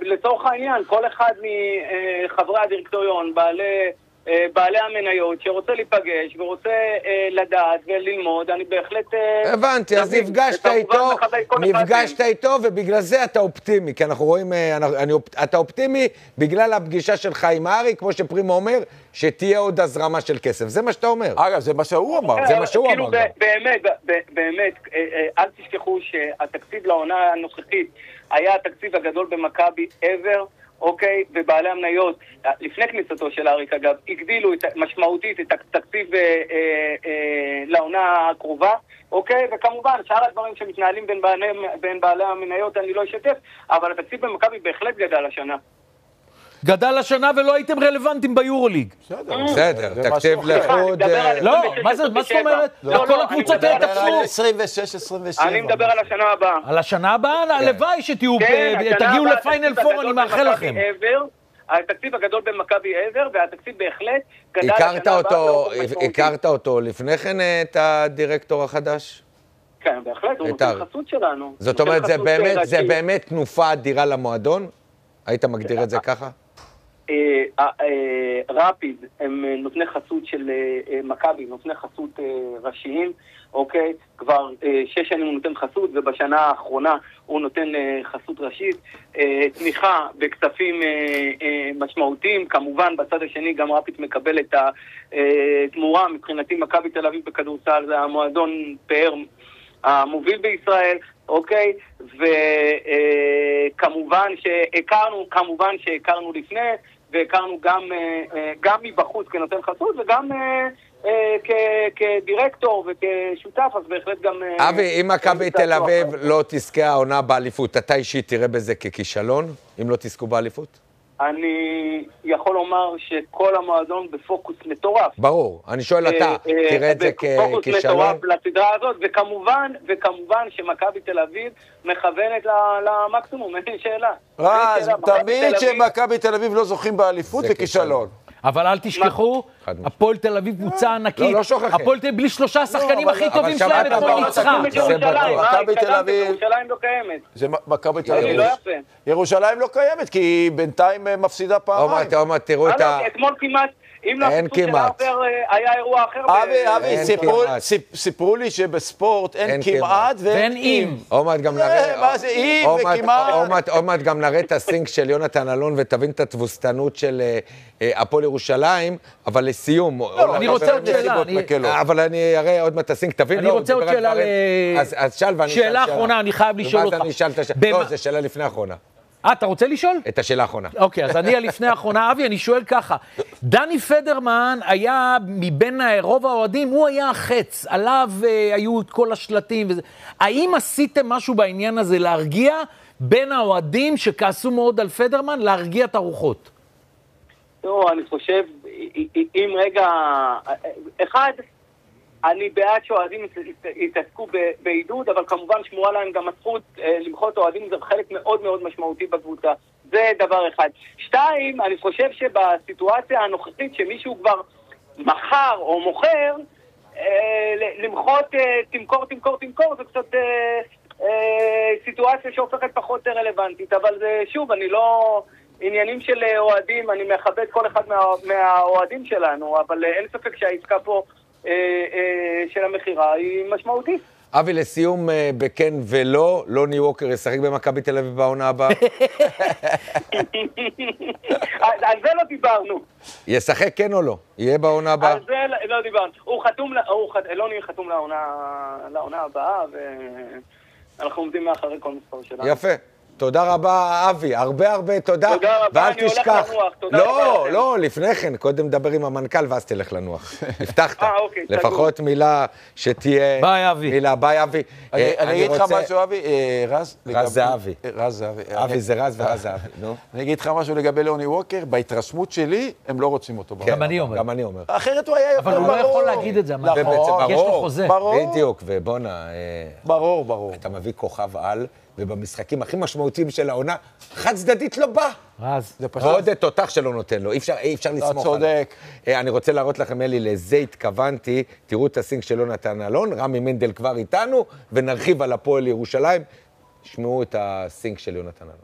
לצורך העניין, כל אחד מחברי הדירקטוריון, בעלי המניות, שרוצה להיפגש ורוצה לדעת וללמוד, אני בהחלט... הבנתי, אז נפגשת איתו, ובגלל זה אתה אופטימי, כי אנחנו רואים, אתה אופטימי בגלל הפגישה שלך עם ארי, כמו שפרימו אומר, שתהיה עוד הזרמה של כסף. זה מה שאתה אומר. אגב, זה מה שהוא אמר. זה מה שהוא אמר. באמת, אל תשכחו שהתקציב לעונה הנוכחית היה התקציב הגדול במכבי ever, אוקיי, ובעלי המניות, לפני כניסתו של אריק אגב, הגדילו משמעותית את התקציב לעונה הקרובה, אוקיי, וכמובן, שאר הדברים שמתנהלים בין בעלי המניות אני לא אשתף, אבל התקציב במכבי בהחלט גדל השנה. גדל השנה ולא הייתם רלוונטיים ביורוליג. בסדר, תקציב לחוד... לא, מה זאת אומרת? כל הקבוצות תפסו. 26-27. אני מדבר על השנה הבאה. על השנה הבאה? הלוואי שתגיעו לפיינל פור, אני מאחל לכם. התקציב הגדול במכבי עבר, והתקציב בהחלט גדל הכרת אותו לפני כן את הדירקטור החדש? כן, בהחלט, הוא נותן חסות שלנו. זאת אומרת, זה באמת תנופה אדירה למועדון? היית מגדיר את זה ככה? רפיד הם נותני חסות של מכבי, נותני חסות ראשיים, אוקיי? כבר 6 שנים הוא נותן חסות, ובשנה האחרונה הוא נותן חסות ראשית. תמיכה בכספים משמעותיים, כמובן בצד השני גם רפיד מקבל את התמורה. מבחינתי מכבי תל אביב בכדורסל זה המועדון פאר המוביל בישראל, אוקיי? וכמובן שהכרנו לפני, והכרנו גם מבחוץ כנותן חסות, וגם כדירקטור וכשותף, אז בהחלט גם... אבי, אם מכבי תל אביב לא תזכה העונה באליפות, אתה אישית תראה בזה ככישלון, אם לא תזכו באליפות? אני יכול לומר שכל המועדון בפוקוס מטורף. ברור, אני שואל אתה, תראה את זה ככישלון? בפוקוס מטורף לסדרה הזאת, וכמובן שמכבי תל אביב מכוונת למקסימום, אין שאלה. רז, תמיד שמכבי תל אביב לא זוכים באליפות זה כישלון. אבל אל תשכחו, הפועל תל אביב קבוצה ענקית. לא שוכחים. הפועל תל אביב בלי 3 השחקנים הכי טובים שלהם אתמול ניצחה. מכבי תל אביב. ירושלים לא קיימת. זה מכבי תל אביב. ירושלים לא קיימת, כי היא בינתיים מפסידה פעמיים. עוד תראו את ה... אתמול כמעט, אם לא הפיצות של האפר, היה אירוע אחר. אבי, סיפרו לי שבספורט אין כמעט ואין אם. עוד מעט גם נראה את הסינק של יונתן אלון, ותבין את התבוסתנות של הפועל ירושלים, אבל לסיום... אני רוצה עוד שאלה. אבל אני אראה עוד מעט את הסינק, תבין. אני רוצה עוד שאלה אז שאל ואני אשאל שאלה. שאלה אחרונה, אני חייב לשאול אותך. לא, זו שאלה לפני האחרונה. אתה רוצה לשאול? את השאלה האחרונה. אוקיי, אז אני לפני האחרונה. אבי, אני שואל ככה. דני פדרמן היה מבין רוב האוהדים, הוא היה החץ. עליו היו את כל השלטים וזה. האם עשיתם משהו בעניין הזה להרגיע בין האוהדים שכעסו מאוד על פדרמן, להרגיע את הרוחות? לא, אני חושב, אם רגע, אחד, אני בעד שאוהדים יתעסקו בעידוד, אבל כמובן שמורה להם גם הזכות למחות אוהדים, זה חלק מאוד מאוד משמעותי בקבוצה. זה דבר אחד. 2, אני חושב שבסיטואציה הנוכחית שמישהו כבר מכר או מוכר, למחות תמכור, זה קצת סיטואציה שהופכת פחות רלוונטית, אבל זה שוב, אני לא... עניינים של אוהדים, אני מכבד כל אחד מהאוהדים שלנו, אבל אין ספק שהעסקה פה של המחירה היא משמעותית. אבי, לסיום, בכן ולא, לא ניו ווקר ישחק במכבי תל אביב בעונה הבאה? על זה לא דיברנו. ישחק כן או לא? יהיה בעונה הבאה? על זה לא דיברנו. הוא נהיה חתום לעונה הבאה, ואנחנו עומדים מאחורי כל מספר שלנו. יפה. תודה רבה, אבי, הרבה תודה. תודה רבה, אני הולך לנוח. לא, לפני כן, קודם דבר עם המנכ"ל ואז תלך לנוח. הבטחת. אוקיי. לפחות מילה שתהיה... ביי, אבי. מילה, ביי, אבי. אני אגיד לך משהו, אבי, רז? רז זה אבי. רז זה אבי. אבי זה רז ורז זה אבי, נו. אני אגיד לך משהו לגבי לוני ווקר, בהתרשמות שלי, הם לא רוצים אותו. גם אני אומר. גם אני אומר. אחרת הוא היה יותר ברור. אבל הוא לא יכול להגיד את זה. נכון, יש לו חוזה. בדיוק, ובונה... ברור. אתה מביא כוכב על, ובמשחקים הכי משמעותיים של העונה, חד צדדית לא בא. רז. זה פשוט... עוד תותח שלא נותן לו, אי אפשר לסמוך עליו. צודק. אני רוצה להראות לכם, אלי, לזה התכוונתי, תראו את הסינק של יונתן אלון, רמי מנדל כבר איתנו, ונרחיב על הפועל ירושלים, שמעו את הסינק של יונתן אלון.